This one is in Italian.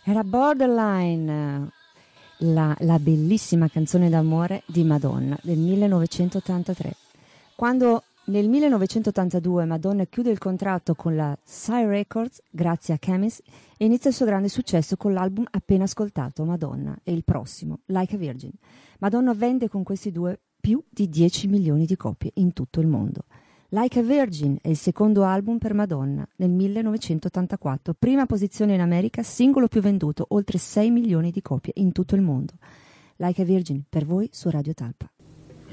Era Borderline, la bellissima canzone d'amore di Madonna del 1983. Quando nel 1982 Madonna chiude il contratto con la Sire Records grazie a Chemist e inizia il suo grande successo con l'album appena ascoltato, Madonna, e il prossimo, Like a Virgin. Madonna vende con questi due più di 10 milioni di copie in tutto il mondo. Like a Virgin è il secondo album per Madonna nel 1984, prima posizione in America, singolo più venduto, oltre 6 milioni di copie in tutto il mondo. Like a Virgin per voi su Radio Talpa.